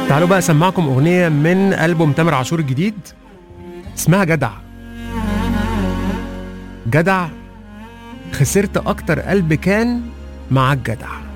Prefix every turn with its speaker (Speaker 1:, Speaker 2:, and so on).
Speaker 1: تعالوا بقى اسمعكم اغنيه من ألبوم تامر عاشور الجديد اسمها جدع. جدع، خسرت اكتر قلب كان معاك جدع.